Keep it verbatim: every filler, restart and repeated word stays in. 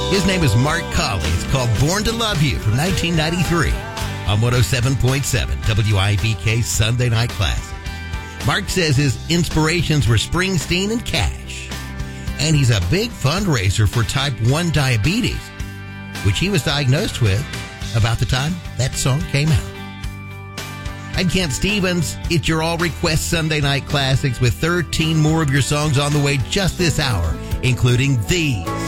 His name is Mark Colley. It's called Born to Love You from nineteen ninety-three on one oh seven point seven W I B K Sunday Night Classic. Mark says his inspirations were Springsteen and Cash. And he's a big fundraiser for type one diabetes, which he was diagnosed with about the time that song came out. I'm Kent Stevens. It's your All Request Sunday Night Classics with thirteen more of your songs on the way just this hour, including these.